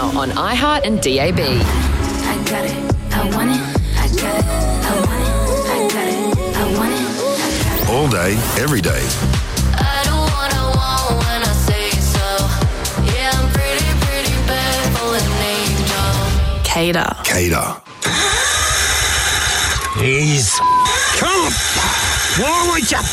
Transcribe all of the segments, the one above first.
now on iHeart and DAB. I got it, I want it, I got it, I want it, I got it, I want it, I got it. All day, every day. I don't want when I say so. Yeah, I'm pretty bad for an angel. Cater. He's come. Why would you?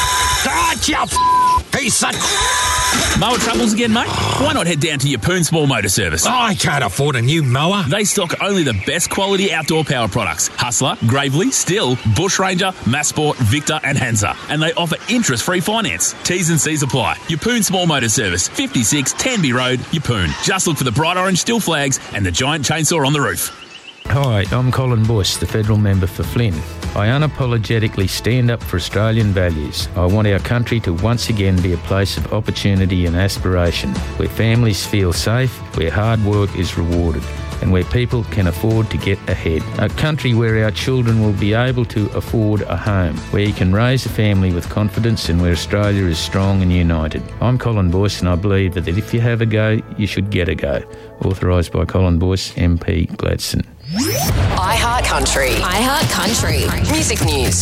Start your piece of. Mower troubles again, mate? Why not head down to Yeppoon Small Motor Service? I can't afford a new mower. They stock only the best quality outdoor power products. Hustler, Gravely, Still, Bushranger, Massport, Victor and Hansa. And they offer interest-free finance. T's and C's apply. Yeppoon Small Motor Service, 56 Tanby Road, Yeppoon. Just look for the bright orange Still flags and the giant chainsaw on the roof. Hi, I'm Colin Bush, the federal member for Flynn. I unapologetically stand up for Australian values. I want our country to once again be a place of opportunity and aspiration, where families feel safe, where hard work is rewarded, and where people can afford to get ahead. A country where our children will be able to afford a home, where you can raise a family with confidence and where Australia is strong and united. I'm Colin Boyce and I believe that if you have a go, you should get a go. Authorised by Colin Boyce, MP, Gladstone. iHeart Country. iHeart Country. Music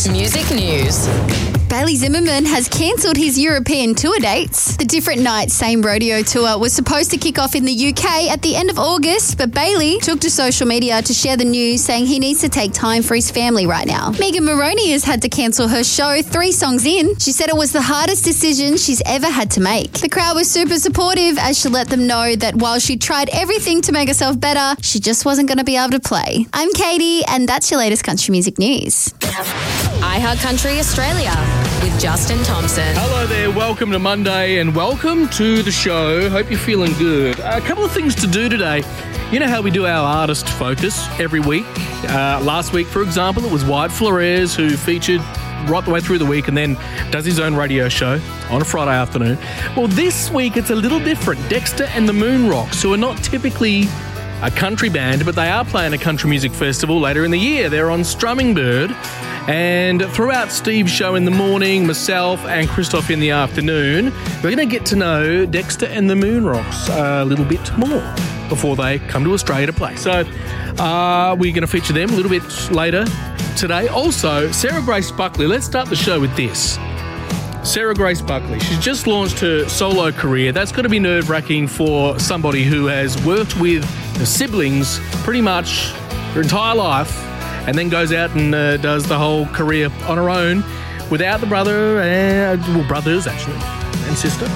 news. Bailey Zimmerman has cancelled his European tour dates. The Different Night Same Rodeo tour was supposed to kick off in the UK at the end of August, but Bailey took to social media to share the news, saying he needs to take time for his family right now. Megan Moroney has had to cancel her show 3 songs in. She said it was the hardest decision she's ever had to make. The crowd was super supportive as she let them know that while she tried everything to make herself better, she just wasn't going to be able to play. I'm Katie, and that's your latest country music news. iHeart Country Australia with Justin Thompson. Hello there, welcome to Monday and welcome to the show. Hope you're feeling good. A couple of things to do today. You know how we do our artist focus every week? Last week, for example, it was Wyatt Flores who featured right the way through the week and then does his own radio show on a Friday afternoon. Well, this week it's a little different. Dexter and the Moon Rocks, who are not typically a country band, but they are playing a country music festival later in the year. They're on Strumming Bird. And throughout Steve's show in the morning, myself and Christoph in the afternoon, we're going to get to know Dexter and the Moon Rocks a little bit more before they come to Australia to play. So we're going to feature them a little bit later today. Also, Sarah Grace Buckley. Let's start the show with this. Sarah Grace Buckley. She's just launched her solo career. That's got to be nerve-wracking for somebody who has worked with the siblings pretty much her entire life and then goes out and does the whole career on her own without the brother, brothers actually, and sister.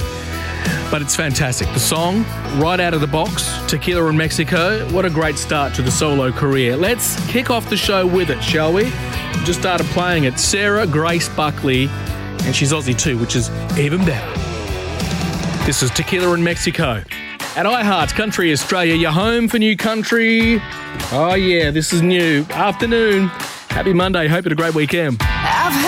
But it's fantastic. The song, right out of the box, Tequila in Mexico. What a great start to the solo career. Let's kick off the show with it, shall we? Just started playing it. Sarah Grace Buckley, and she's Aussie too, which is even better. This is Tequila in Mexico. At iHeart Country Australia, your home for new country. Oh yeah, this is new. Afternoon. Happy Monday. Hope you had a great weekend.